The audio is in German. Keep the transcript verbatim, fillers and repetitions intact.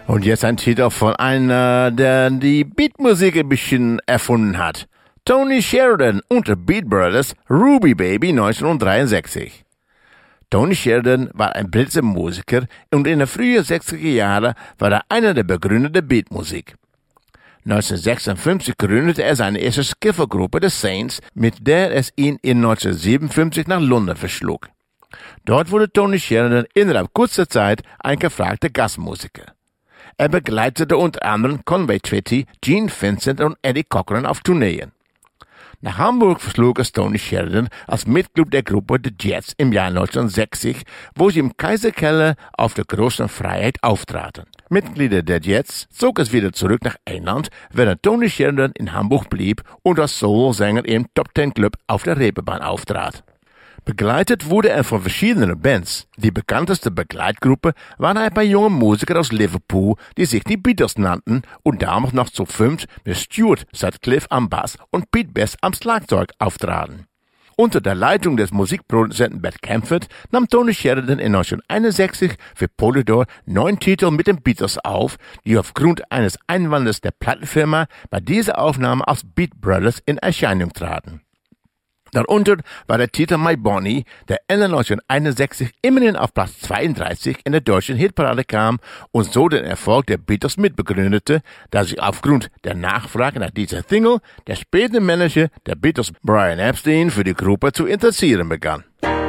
Und jetzt ein Titel von einer, der die Beatmusik ein bisschen erfunden hat. Tony Sheridan und the Beat Brothers, Ruby Baby neunzehnhundertdreiundsechzig. Tony Sheridan war ein britischer Musiker und in den frühen sechziger Jahren war er einer der Begründer der Beatmusik. neunzehnhundertsechsundfünfzig gründete er seine erste Skiffelgruppe, The Saints, mit der es ihn in neunzehnhundertsiebenundfünfzig nach London verschlug. Dort wurde Tony Sheridan innerhalb kurzer Zeit ein gefragter Gastmusiker. Er begleitete unter anderem Conway Twitty, Gene Vincent und Eddie Cochran auf Tourneen. Nach Hamburg verschlug es Tony Sheridan als Mitglied der Gruppe The Jets im Jahr neunzehnhundertsechzig, wo sie im Kaiserkeller auf der Großen Freiheit auftraten. Mitglieder der Jets zog es wieder zurück nach England, während Tony Sheridan in Hamburg blieb und als Solosänger im Top Ten Club auf der Reeperbahn auftrat. Begleitet wurde er von verschiedenen Bands. Die bekannteste Begleitgruppe waren ein paar junge Musiker aus Liverpool, die sich die Beatles nannten und damals noch zu fünft mit Stuart Sutcliffe am Bass und Pete Best am Schlagzeug auftraten. Unter der Leitung des Musikproduzenten Bert Kaempfert nahm Tony Sheridan in neunzehnhunderteinundsechzig für Polydor neun Titel mit den Beatles auf, die aufgrund eines Einwandes der Plattenfirma bei dieser Aufnahme als Beat Brothers in Erscheinung traten. Darunter war der Titel My Bonnie, der Ende neunzehnhunderteinundsechzig immerhin auf Platz zweiunddreißig in der deutschen Hitparade kam und so den Erfolg der Beatles mitbegründete, da sich aufgrund der Nachfrage nach dieser Single der spätere Manager der Beatles Brian Epstein für die Gruppe zu interessieren begann.